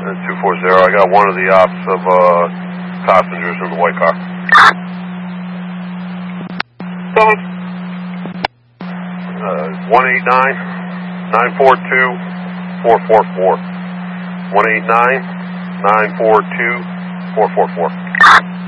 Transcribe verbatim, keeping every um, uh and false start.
two four zero. I got one of the ops of uh, passengers in the white car. Thanks. Uh, one eight nine, nine four two, four four four. one eight nine, nine four two, four four four.